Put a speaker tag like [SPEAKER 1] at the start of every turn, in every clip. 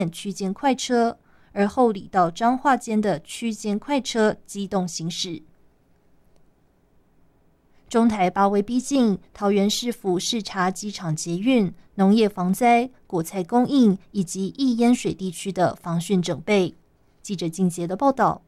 [SPEAKER 1] 区间快车，而后里到彰化间的区间快车机动行驶。中台八威逼近，桃园市府视察机场捷运、农业防灾、果菜供应以及易淹水地区的防汛整备。记者金杰的报道。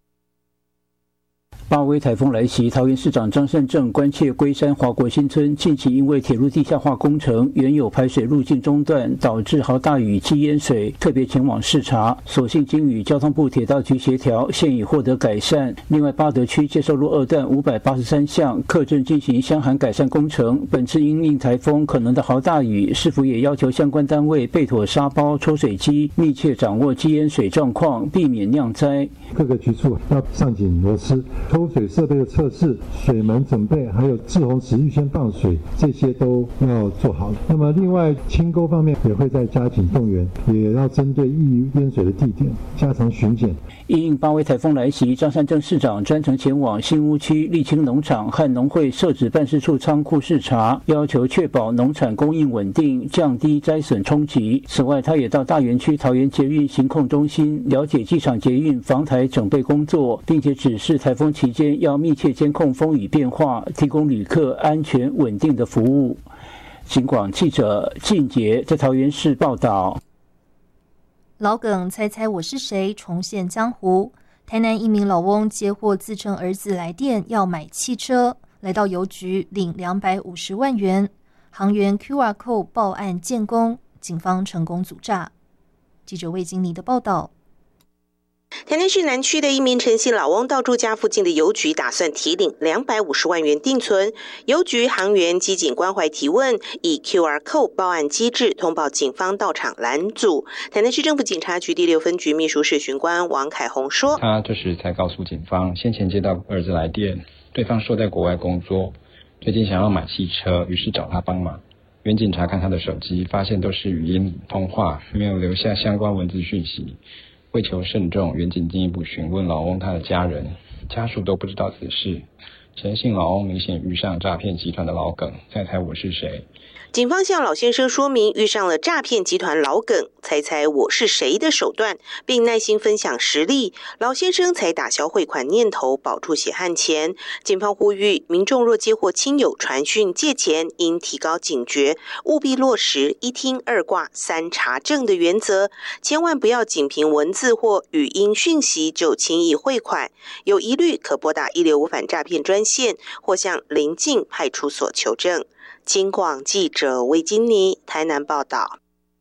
[SPEAKER 2] 八威台风来袭，桃园市长张善政关切龟山华国新村近期因为铁路地下化工程，原有排水路径中断，导致豪大雨积淹水，特别前往视察。所幸经与交通部铁道局协调，现已获得改善。另外，八德区接受路2段583项，课正进行箱涵改善工程。本次因应台风可能的豪大雨，市府也要求相关单位备妥沙包、抽水机，密切掌握积淹水状况，避免酿灾。
[SPEAKER 3] 各个局处要上紧螺丝。抽水设备的测试、水门准备，还有滞洪池预先放水，这些都要做好。那么另外清沟方面也会再加紧动员，也要针对易淹水的地点加强巡检。
[SPEAKER 2] 因应八威台风来袭，张善政市长专程前往新屋区沥青农场和农会设置办事处仓库视察，要求确保农产供应稳定，降低灾损冲击。此外，他也到大园区桃园捷运行控中心了解机场捷运防台整备工作，并且指示台风期间要密切监控风雨变化，提供旅客安全稳定的服务。警广记者靳杰在桃园市报道。
[SPEAKER 1] 老梗猜猜我是谁重现江湖。台南一名老翁接获自称儿子来电要买汽车，来到邮局领250万元，行员 QR Code 报案建功，警方成功阻诈。记者魏金妮的报道。
[SPEAKER 4] 台南市南区的一名陈姓老翁到住家附近的邮局，打算提领250万元定存。邮局行员机警关怀提问，以 QR Code 报案机制通报警方到场拦阻。台南市政府警察局第6分局秘书室巡官王凯宏说：“
[SPEAKER 5] 他这时才告诉警方，先前接到儿子来电，对方说在国外工作，最近想要买汽车，于是找他帮忙。原警察看他的手机，发现都是语音通话，没有留下相关文字讯息。”为求慎重，原警进一步询问老翁他的家人，家属都不知道此事。陈姓老翁明显遇上诈骗集团的老梗，猜猜我是谁？
[SPEAKER 4] 警方向老先生说明遇上了诈骗集团老梗猜猜我是谁的手段，并耐心分享实例，老先生才打消汇款念头，保住血汗钱。警方呼吁民众若接获亲友传讯借钱，应提高警觉，务必落实1听2挂3查证的原则，千万不要仅凭文字或语音讯息就轻易汇款，有疑虑可拨打165反诈骗专线或向邻近派出所求证。警广记者魏金妮台南报道。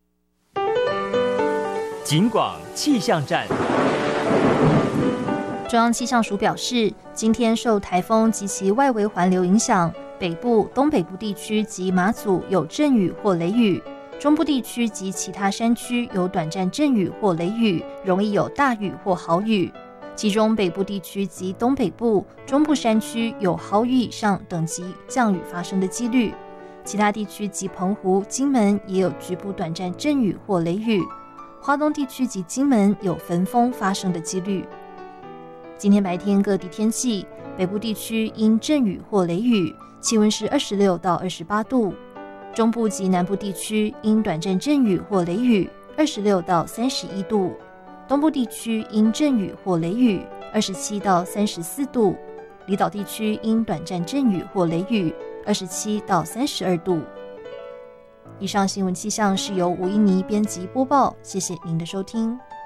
[SPEAKER 6] 警广气象站。
[SPEAKER 1] 中央气象署表示，今天受台风及其外围环流影响，北部、东北部地区及马祖有阵雨或雷雨，中部地区及其他山区有短暂阵雨或雷雨，容易有大雨或豪雨。其中北部地区及东北部、中部山区有豪雨以上等级降雨发生的几率。其他地区及澎湖、金门也有局部短暂阵雨或雷雨，花东地区及金门有焚风发生的几率。今天白天各地天气，北部地区因阵雨或雷雨，气温是26到28度；中部及南部地区因短暂阵雨或雷雨，26到31度；东部地区因阵雨或雷雨，27到34度；离岛地区因短暂阵雨或雷雨，27到32度。以上新闻气象是由吴依妮编辑播报，谢谢您的收听。